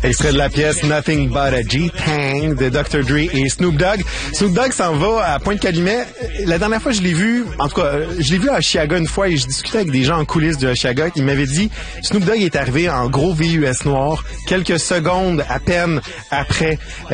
Extrait de la pièce Nothing But a G-Tang de Dr. Dre et Snoop Dogg. Snoop Dogg s'en va à Pointe-Calumet. La dernière fois, je l'ai vu, en tout cas, je l'ai vu à Oshiaga une fois et je discutais avec des gens en coulisses de Oshiaga qui m'avaient dit Snoop Dogg est arrivé en gros VUS noir quelques secondes à peine après